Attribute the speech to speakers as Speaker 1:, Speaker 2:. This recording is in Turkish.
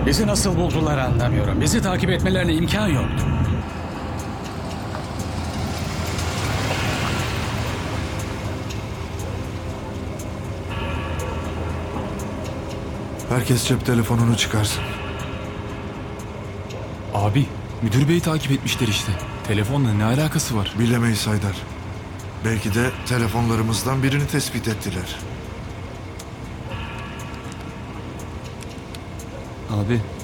Speaker 1: Bizi nasıl buldular anlamıyorum. Bizi takip etmelerine imkan yoktu.
Speaker 2: Herkes cep telefonunu çıkarsın.
Speaker 3: Abi, müdür beyi takip etmişler işte. Telefonla ne alakası var?
Speaker 2: Bilemeyiz Haydar. Belki de telefonlarımızdan birini tespit ettiler.
Speaker 3: Abi,